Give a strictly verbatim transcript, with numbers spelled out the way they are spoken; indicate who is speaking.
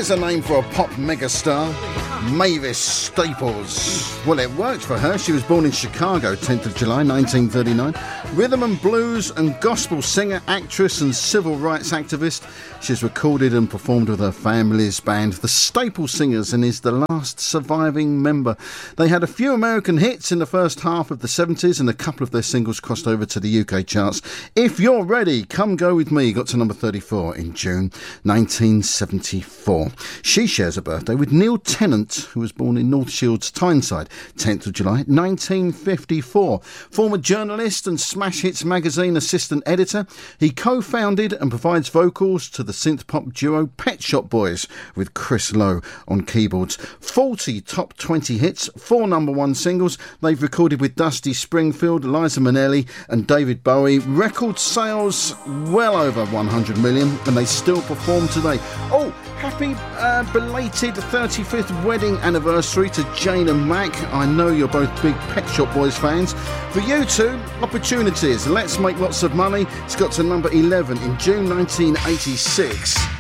Speaker 1: There's a name for a pop megastar, Mavis Staples. Well, it worked for her. She was born in Chicago, tenth of July, nineteen thirty-nine. Rhythm and blues and gospel singer, actress and civil rights activist. She's recorded and performed with her family's band, the Staple Singers, and is the last surviving member. They had a few American hits in the first half of the seventies, and a couple of their singles crossed over to the U K charts. If You're Ready, Come Go With Me got to number thirty-four in June nineteen seventy-four. She shares a birthday with Neil Tennant, who was born in North Shields, Tyneside, tenth of July nineteen fifty-four. Former journalist and Smash Hits magazine assistant editor, he co-founded and provides vocals to the synth-pop duo Pet Shop Boys with Chris Lowe on keyboards. forty top twenty hits, four number one singles. They've recorded with Dusty Springfield, Liza Minnelli and David Bowie. Record sales well over one hundred million, and they still perform today. Oh, happy uh, belated thirty-fifth wedding anniversary to Jane and Mac. I know you're both big Pet Shop Boys fans. For you two, Opportunities, Let's Make Lots of Money. It's got to number eleven in June nineteen eighty-six.